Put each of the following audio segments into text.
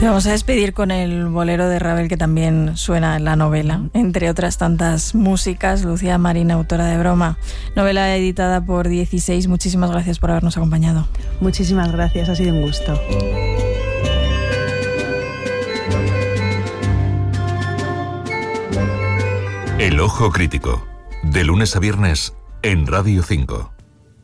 Te vamos a despedir con el bolero de Ravel, que también suena en la novela, entre otras tantas músicas. Lucía Marín, autora de Broma, novela editada por 16. Muchísimas gracias por habernos acompañado. Muchísimas gracias, ha sido un gusto. El Ojo Crítico, de lunes a viernes en Radio 5.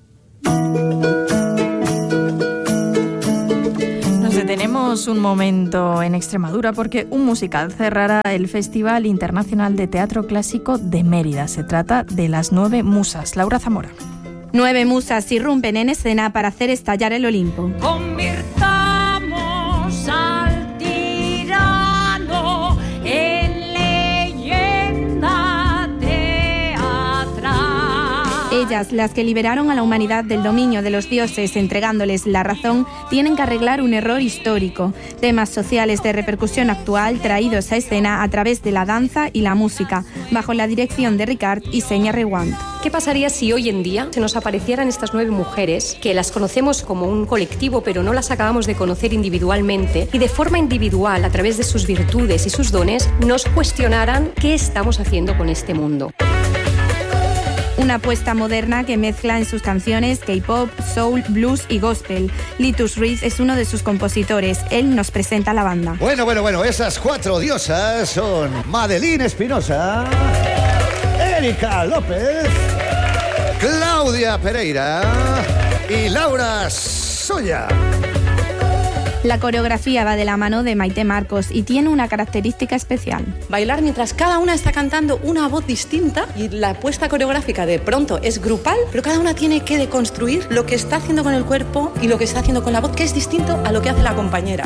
Detenemos un momento en Extremadura porque un musical cerrará el Festival Internacional de Teatro Clásico de Mérida. Se trata de Las 9 Musas. Laura Zamora. 9 musas irrumpen en escena para hacer estallar el Olimpo. Convirtamos al tirano en leyenda teatral. Ellas, las que liberaron a la humanidad del dominio de los dioses entregándoles la razón, tienen que arreglar un error histórico. Temas sociales de repercusión actual traídos a escena a través de la danza y la música, bajo la dirección de Ricard y Senya Reguant. ¿Qué pasaría si hoy en día se nos aparecieran estas 9 mujeres, que las conocemos como un colectivo, pero no las acabamos de conocer individualmente, y de forma individual, a través de sus virtudes y sus dones, nos cuestionaran qué estamos haciendo con este mundo? Una apuesta moderna que mezcla en sus canciones K-pop, soul, blues y gospel. Litus Reed es uno de sus compositores. Él nos presenta la banda. Bueno, esas 4 diosas son Madeline Espinosa, Erika López, Claudia Pereira y Laura Soya. La coreografía va de la mano de Maite Marcos y tiene una característica especial. Bailar mientras cada una está cantando una voz distinta, y la apuesta coreográfica de pronto es grupal, pero cada una tiene que deconstruir lo que está haciendo con el cuerpo y lo que está haciendo con la voz, que es distinto a lo que hace la compañera.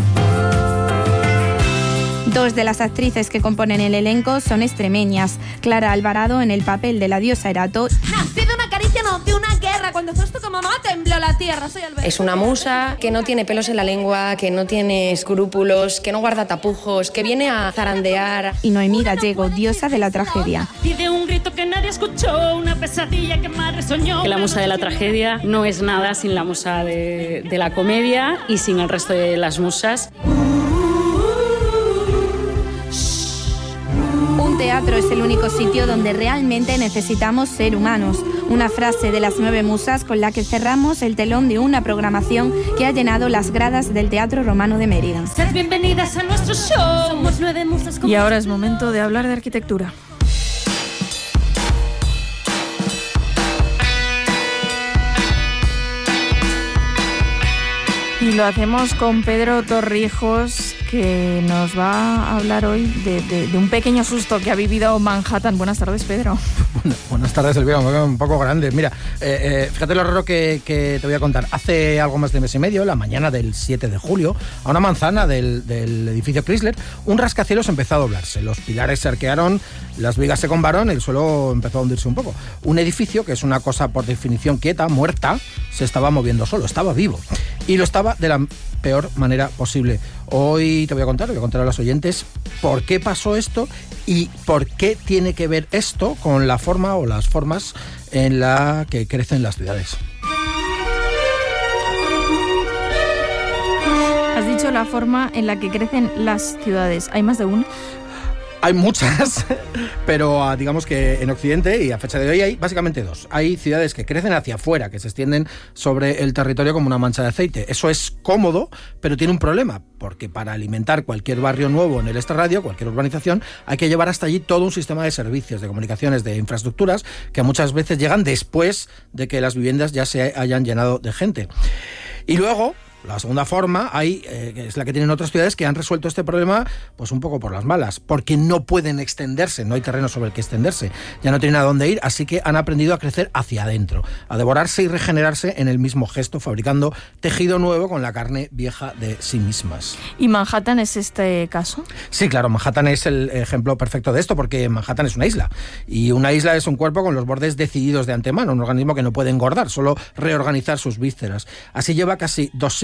2 de las actrices que componen el elenco son extremeñas. Clara Alvarado en el papel de la diosa Erato. Nací de una caricia, no de una guerra. Cuando sos tu mamá tembló la tierra. Soy Alberto. Es una musa que no tiene pelos en la lengua, que no tiene escrúpulos, que no guarda tapujos, que viene a zarandear. Y Noemí Gallego, diosa de la tragedia. Y de un grito que nadie escuchó, una pesadilla que madre soñó. Que la musa de la tragedia no es nada sin la musa de la comedia y sin el resto de las musas. Un teatro es el único sitio donde realmente necesitamos ser humanos. Una frase de las 9 musas con la que cerramos el telón de una programación que ha llenado las gradas del Teatro Romano de Mérida. Sed bienvenidas a nuestro show. Somos 9 musas. Y ahora es momento de hablar de arquitectura. Y lo hacemos con Pedro Torrijos, que nos va a hablar hoy de un pequeño susto que ha vivido Manhattan. Buenas tardes, Pedro. Buenas tardes, Elvira. Un poco grande. Mira, fíjate lo raro que te voy a contar. Hace algo más de mes y medio, la mañana del 7 de julio, a una manzana del edificio Chrysler, un rascacielos empezó a doblarse. Los pilares se arquearon, las vigas se combaron, el suelo empezó a hundirse un poco. Un edificio, que es una cosa por definición quieta, muerta, se estaba moviendo solo, estaba vivo. Y lo estaba de la peor manera posible. Hoy te voy a contar a los oyentes por qué pasó esto y por qué tiene que ver esto con la forma o las formas en la que crecen las ciudades. Has dicho la forma en la que crecen las ciudades. ¿Hay más de una? Hay muchas, pero digamos que en Occidente y a fecha de hoy hay básicamente 2. Hay ciudades que crecen hacia afuera, que se extienden sobre el territorio como una mancha de aceite. Eso es cómodo, pero tiene un problema, porque para alimentar cualquier barrio nuevo en el extrarradio, cualquier urbanización, hay que llevar hasta allí todo un sistema de servicios, de comunicaciones, de infraestructuras, que muchas veces llegan después de que las viviendas ya se hayan llenado de gente. Y luego, la segunda forma es la que tienen otras ciudades que han resuelto este problema pues un poco por las malas, porque no pueden extenderse, no hay terreno sobre el que extenderse, ya no tienen a dónde ir, así que han aprendido a crecer hacia adentro, a devorarse y regenerarse en el mismo gesto, fabricando tejido nuevo con la carne vieja de sí mismas. ¿Y Manhattan es este caso? Sí, claro, Manhattan es el ejemplo perfecto de esto, porque Manhattan es una isla, y una isla es un cuerpo con los bordes decididos de antemano, un organismo que no puede engordar, solo reorganizar sus vísceras. Así lleva casi 2 siglos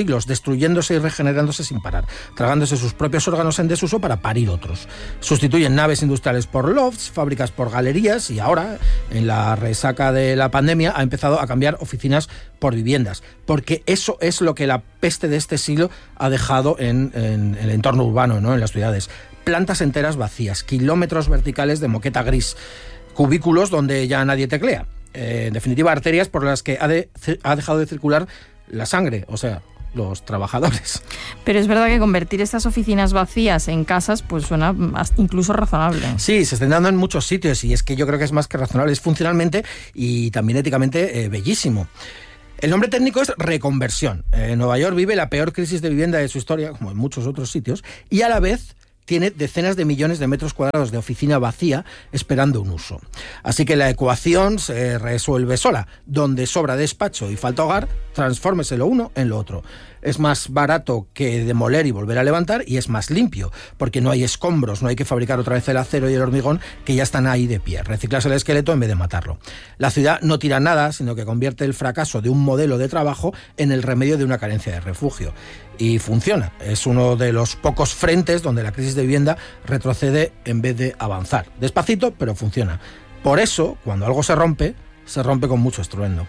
siglos, destruyéndose y regenerándose sin parar, tragándose sus propios órganos en desuso para parir otros. Sustituyen naves industriales por lofts, fábricas por galerías y ahora, en la resaca de la pandemia, ha empezado a cambiar oficinas por viviendas, porque eso es lo que la peste de este siglo ha dejado en el entorno urbano, ¿no? En las ciudades. Plantas enteras vacías, kilómetros verticales de moqueta gris, cubículos donde ya nadie teclea. En definitiva, arterias por las que ha dejado de circular la sangre, o sea, los trabajadores. Pero es verdad que convertir estas oficinas vacías en casas pues suena incluso razonable. Sí, se están dando en muchos sitios y es que yo creo que es más que razonable, es funcionalmente y también éticamente bellísimo. El nombre técnico es reconversión. Nueva York vive la peor crisis de vivienda de su historia, como en muchos otros sitios, y a la vez tiene decenas de millones de metros cuadrados de oficina vacía esperando un uso. Así que la ecuación se resuelve sola. Donde sobra despacho y falta hogar, transfórmese lo uno en lo otro. Es más barato que demoler y volver a levantar y es más limpio, porque no hay escombros, no hay que fabricar otra vez el acero y el hormigón que ya están ahí de pie. Reciclarse el esqueleto en vez de matarlo. La ciudad no tira nada, sino que convierte el fracaso de un modelo de trabajo en el remedio de una carencia de refugio. Y funciona. Es uno de los pocos frentes donde la crisis de vivienda retrocede en vez de avanzar. Despacito, pero funciona. Por eso, cuando algo se rompe con mucho estruendo.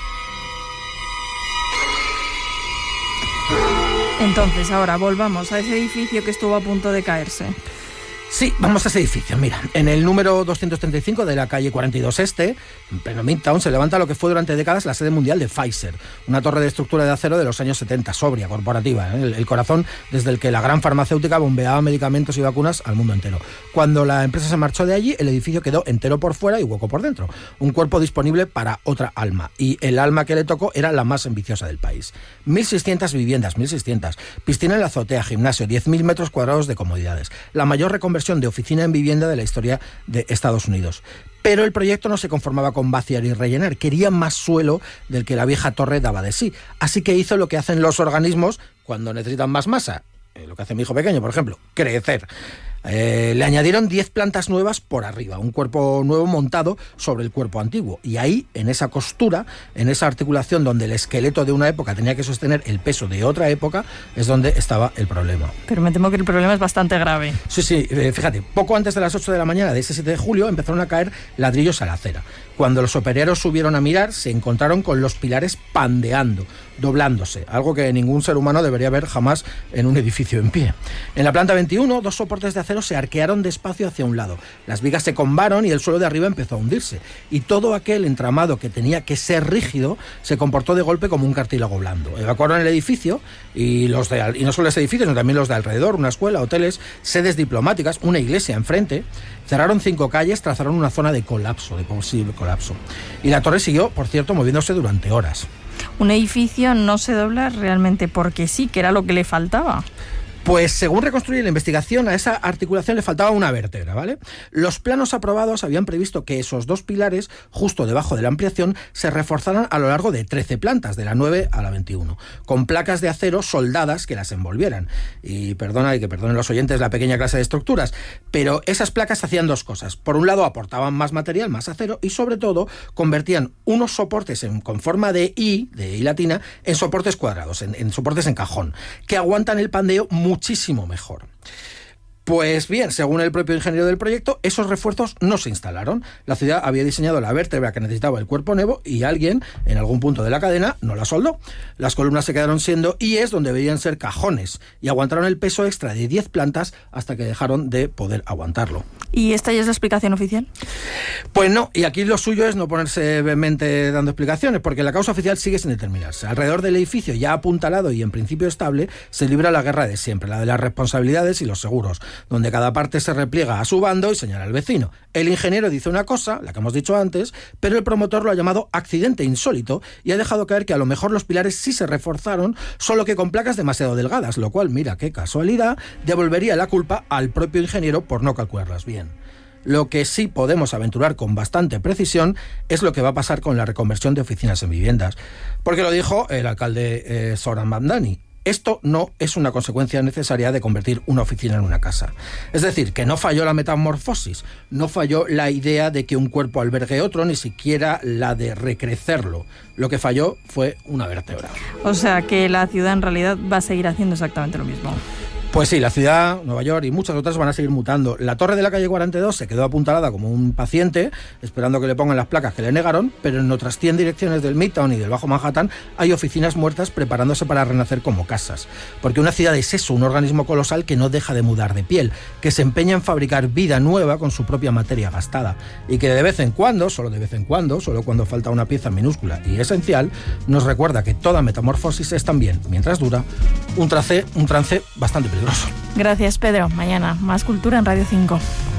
Entonces, ahora volvamos a ese edificio que estuvo a punto de caerse. Sí, vamos a ese edificio. Mira, en el número 235 de la calle 42 Este, en pleno Midtown, se levanta lo que fue durante décadas la sede mundial de Pfizer, una torre de estructura de acero de los años 70, sobria, corporativa, el corazón desde el que la gran farmacéutica bombeaba medicamentos y vacunas al mundo entero. Cuando la empresa se marchó de allí, el edificio quedó entero por fuera y hueco por dentro, un cuerpo disponible para otra alma, y el alma que le tocó era la más ambiciosa del país. 1.600 viviendas, 1.600, piscina en la azotea, gimnasio, 10.000 metros cuadrados de comodidades, la mayor reconversión de oficina en vivienda de la historia de Estados Unidos. Pero el proyecto no se conformaba con vaciar y rellenar, quería más suelo del que la vieja torre daba de sí. Así que hizo lo que hacen los organismos cuando necesitan más masa, lo que hace mi hijo pequeño, por ejemplo, crecer. Le añadieron 10 plantas nuevas por arriba, un cuerpo nuevo montado sobre el cuerpo antiguo. Y ahí, en esa costura, en esa articulación donde el esqueleto de una época tenía que sostener el peso de otra época, es donde estaba el problema. Pero me temo que el problema es bastante grave. Sí, fíjate, poco antes de las 8 de la mañana de ese 7 de julio empezaron a caer ladrillos a la acera. Cuando los operarios subieron a mirar, se encontraron con los pilares pandeando, doblándose, algo que ningún ser humano debería ver jamás en un edificio en pie. En la planta 21, 2 soportes de acero se arquearon despacio hacia un lado. Las vigas se combaron y el suelo de arriba empezó a hundirse. Y todo aquel entramado que tenía que ser rígido se comportó de golpe como un cartílago blando. Evacuaron el edificio y no solo ese edificio, sino también los de alrededor, una escuela, hoteles, sedes diplomáticas, una iglesia enfrente. Cerraron 5 calles, trazaron una zona de colapso, de posible colapso. Y la torre siguió, por cierto, moviéndose durante horas. Un edificio no se dobla realmente porque sí, que era lo que le faltaba. Pues según reconstruye la investigación, a esa articulación le faltaba una vértebra, ¿vale? Los planos aprobados habían previsto que esos 2 pilares, justo debajo de la ampliación, se reforzaran a lo largo de 13 plantas, de la 9 a la 21, con placas de acero soldadas que las envolvieran. Y que perdonen los oyentes la pequeña clase de estructuras, pero esas placas hacían 2 cosas. Por un lado, aportaban más material, más acero, y sobre todo, convertían unos soportes con forma de I latina, en soportes cuadrados, en soportes en cajón, que aguantan el pandeo muchísimo mejor. Pues bien, según el propio ingeniero del proyecto, esos refuerzos no se instalaron. La ciudad había diseñado la vértebra que necesitaba el cuerpo nuevo y alguien, en algún punto de la cadena, no la soldó. Las columnas se quedaron siendo IEs donde deberían ser cajones y aguantaron el peso extra de 10 plantas hasta que dejaron de poder aguantarlo. ¿Y esta ya es la explicación oficial? Pues no, y aquí lo suyo es no ponerse vehemente dando explicaciones, porque la causa oficial sigue sin determinarse. Alrededor del edificio, ya apuntalado y en principio estable, se libra la guerra de siempre, la de las responsabilidades y los seguros, donde cada parte se repliega a su bando y señala al vecino. El ingeniero dice una cosa, la que hemos dicho antes, pero el promotor lo ha llamado accidente insólito y ha dejado caer que a lo mejor los pilares sí se reforzaron, solo que con placas demasiado delgadas, lo cual, mira qué casualidad, devolvería la culpa al propio ingeniero por no calcularlas bien. Lo que sí podemos aventurar con bastante precisión es lo que va a pasar con la reconversión de oficinas en viviendas, porque lo dijo el alcalde Zoran Mamdani. Esto no es una consecuencia necesaria de convertir una oficina en una casa. Es decir, que no falló la metamorfosis, no falló la idea de que un cuerpo albergue otro, ni siquiera la de recrecerlo. Lo que falló fue una vértebra. O sea que la ciudad en realidad va a seguir haciendo exactamente lo mismo. Pues sí, la ciudad, Nueva York y muchas otras van a seguir mutando. La torre de la calle 42 se quedó apuntalada como un paciente, esperando que le pongan las placas que le negaron, pero en otras 100 direcciones del Midtown y del Bajo Manhattan hay oficinas muertas preparándose para renacer como casas. Porque una ciudad es eso, un organismo colosal que no deja de mudar de piel, que se empeña en fabricar vida nueva con su propia materia gastada, y que de vez en cuando, solo cuando falta una pieza minúscula y esencial, nos recuerda que toda metamorfosis es también, mientras dura, un trance bastante peligroso. Gracias, Pedro. Mañana más cultura en Radio 5.